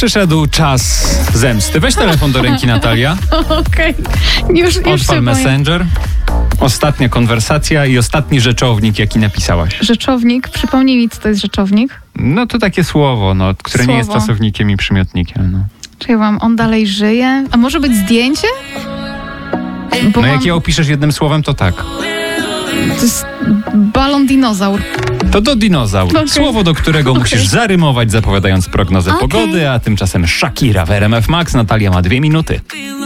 Przyszedł czas zemsty. Weź telefon do ręki, Natalia. Okej. Już Odpal się boję. Messenger. Ostatnia konwersacja i ostatni rzeczownik, jaki napisałaś. Rzeczownik. Przypomnij mi, co to jest rzeczownik. No to takie słowo, które nie jest Słowo. czasownikiem i przymiotnikiem. No, Czyli mam, on dalej żyje. A może być zdjęcie? Bo no jak je opiszesz jednym słowem, to tak. To jest balon dinozaur. To do dinozaur. Okej. Słowo, do którego musisz zarymować, zapowiadając prognozę Okej. pogody, a tymczasem Shakira w RMF Max. Natalia ma 2 minuty.